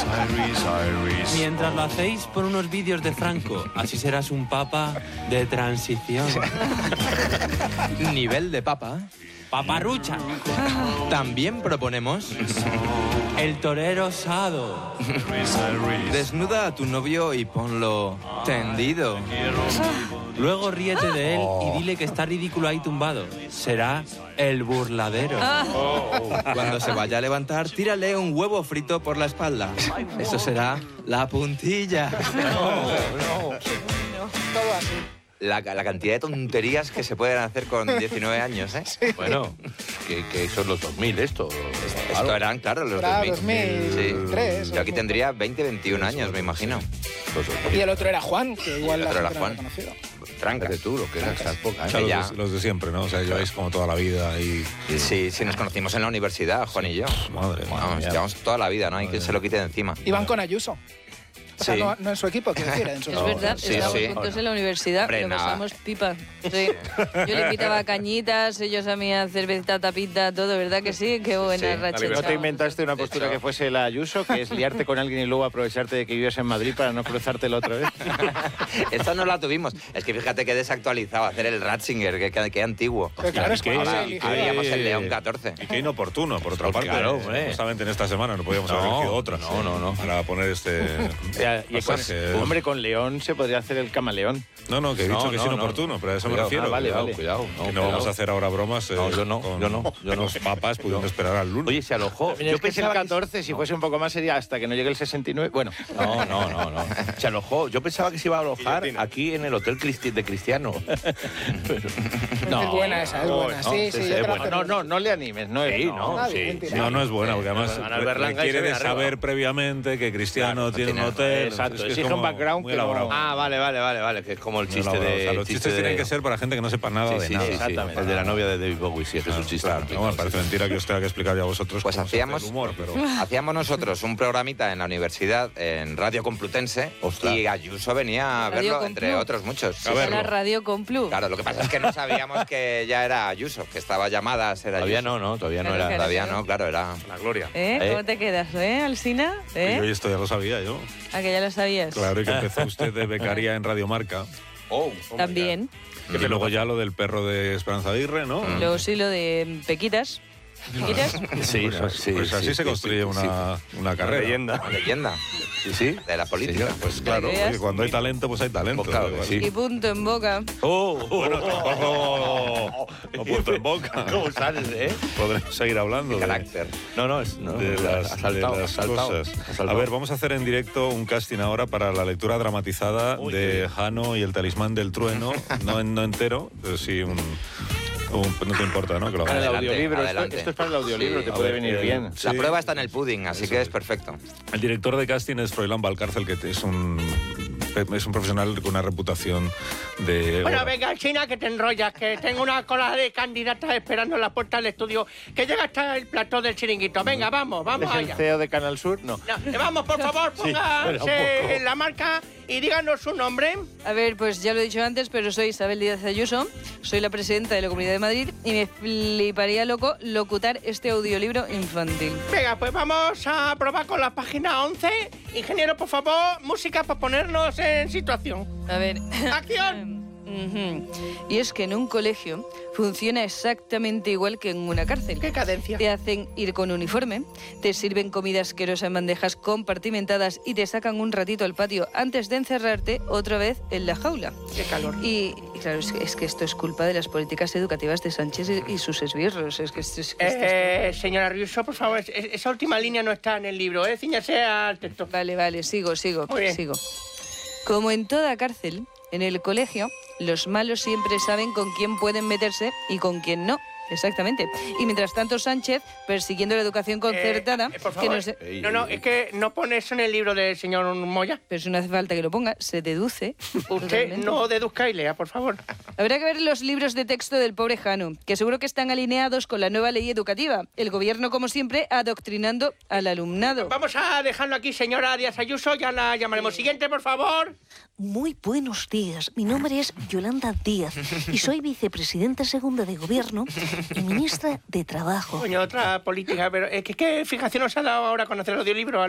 Mientras lo hacéis, por unos vídeos de Franco. Así serás un papa de transición. Nivel de papa. Paparrucha. También proponemos... El torero osado. Desnuda a tu novio y ponlo tendido. Luego ríete de él y dile que está ridículo ahí tumbado. Será el burladero. Cuando se vaya a levantar, tírale un huevo frito por la espalda. Eso será la puntilla. Todo así. La cantidad de tonterías que se pueden hacer con 19 años, ¿eh? Sí. Bueno, que son los 2000 esto. Esto eran, claro, los Era 2000. 2003. Yo aquí tendría 20, 21 años, me imagino. Y el otro era Juan, que igual El la otro era gente no Juan. ha conocido. Tranca. De tú, lo que era esa época. O sea, Ya. los de siempre, ¿no? O sea, lleváis como toda la vida y... Sí, sí, nos conocimos en la universidad, Juan y yo. Madre mía. Vamos, llevamos toda la vida, ¿no? Hay que se lo quite de encima. Iban con Ayuso. O sea, Sí. no en su equipo, quiero decir, en su Es verdad, Sí, estábamos sí. juntos en la universidad, Hombre, lo nada. pasamos pipa. Sí. Yo le invitaba cañitas, ellos a mí a cerveza, tapita, todo, ¿verdad que sí? Qué buena Sí. racha. ¿No te echábamos. inventaste una postura que fuese la Ayuso, que es liarte con alguien y luego aprovecharte de que vives en Madrid para no cruzártelo otra vez? Esta no la tuvimos. Es que fíjate que desactualizado hacer el Ratzinger, que antiguo. Pero claro, es que ¿Qué? se Ah, eligió. Habríamos el León 14. Y qué inoportuno, por otra parte. claro, hombre. Justamente en esta semana no podíamos haber elegido otra. no. Para poner este... Y pasaje. hombre, con León se podría hacer el camaleón. No, que he dicho que es no. inoportuno, pero a eso me Cuidado. refiero. Ah, vale. Cuidado. Que no vamos a hacer ahora bromas No, yo no, con, yo no. con los papas pudiendo esperar al lunes. Oye, se alojó. Yo Yo pensé el pensaba que- 14, si fuese un poco más sería hasta que no llegue el 69. Bueno, no. Se alojó. Yo pensaba que se iba a alojar aquí en el Hotel de Cristiano. Es buena esa, es buena. Sí, yo te la acepto. No le animes, no es. no, mentira. No es buena, porque además Van al Berlanga y requiere se de ven arriba. saber previamente que Cristiano tiene un hotel. Exacto, Es que es exige un como background muy que no- elaborado. Ah, vale, que es como el Muy chiste elaborado. de... O sea, los chistes tienen que ser para gente que no sepa nada de nada. exactamente. El de la novia de David Bowie, sí, que es un chiste. Claro, no, me parece mentira que os tenga que explicar ya a vosotros Pues cómo se hace hacíamos- el humor, pero... Hacíamos nosotros un programita en la universidad, en Radio Complutense, Ostras. y Ayuso venía a Radio verlo, entre Complu. otros muchos. A ver. La radio Complu. Claro, lo que pasa es que no sabíamos que ya era Ayuso, que estaba llamada a ser Ayuso. Todavía no Claro, era... claro. Todavía no, claro, era... La gloria. ¿Cómo te quedas, Alsina? Y esto ya lo sabía yo. ¿A que ya lo sabías? Claro, y que empezó usted de becaria en Radio Marca. También. Y luego ya lo del perro de Esperanza Aguirre, ¿no? Luego sí lo de Pequitas. ¿Pequitas? Sí, Pues así se construye una carrera. Una leyenda Sí. de la política. Pues claro, veas. oye, cuando hay talento, pues hay talento. Pues claro que Igual. sí. Y punto en boca. Bueno, tampoco no punto en boca. ¿Cómo sales, Podremos seguir hablando de Carácter. de las cosas. A ver, vamos a hacer en directo un casting ahora para la lectura dramatizada de Jano y el talismán del trueno. No entero, pero sí no te importa, ¿no? Que lo Para el hagamos. Adelante, audiolibro, adelante. esto es para el audiolibro, Sí. te A puede ver, venir bien. sí. La prueba está en el pudding, así que es perfecto. El director de casting es Froilán Valcárcel, que es un profesional con una reputación de... Bueno, venga, China, que te enrollas, que tengo una cola de candidatas esperando en la puerta del estudio, que llega hasta el plató del chiringuito. Venga, vamos ¿Es el allá. CEO de Canal Sur? No. No, vamos, por favor, póngase la marca y díganos su nombre. A ver, pues ya lo he dicho antes, pero soy Isabel Díaz Ayuso, soy la presidenta de la Comunidad de Madrid y me fliparía loco locutar este audiolibro infantil. Venga, pues vamos a probar con la página 11. Ingeniero, por favor, música para ponernos en situación. A ver. ¡Acción! Ujú. Y es que en un colegio funciona exactamente igual que en una cárcel. ¡Qué cadencia! Te hacen ir con uniforme, te sirven comida asquerosa en bandejas compartimentadas y te sacan un ratito al patio antes de encerrarte otra vez en la jaula. ¡Qué calor! Y claro, es que esto es culpa de las políticas educativas de Sánchez y sus esbirros. Señora Riuso, por favor, esa última línea no está en el libro, ¿eh? Cíñase al texto. Vale, sigo. Muy bien. Como en toda cárcel, en el colegio, los malos siempre saben con quién pueden meterse y con quién no. Exactamente. Y mientras tanto Sánchez, persiguiendo la educación concertada... por que favor. no sé, No, es que no pone eso en el libro del señor Moya. pero eso no hace falta que lo ponga, se deduce. Usted totalmente. no deduzca y lea, por favor. Habrá que ver los libros de texto del pobre Jano, que seguro que están alineados con la nueva ley educativa. El gobierno, como siempre, adoctrinando al alumnado. Vamos a dejarlo aquí, señora Díaz Ayuso, ya la llamaremos. Siguiente, por favor. Muy buenos días. Mi nombre es Yolanda Díaz y soy vicepresidenta segunda de Gobierno y ministra de Trabajo. Coño, otra política, pero ¿qué fijación nos ha dado ahora conocer el audiolibro?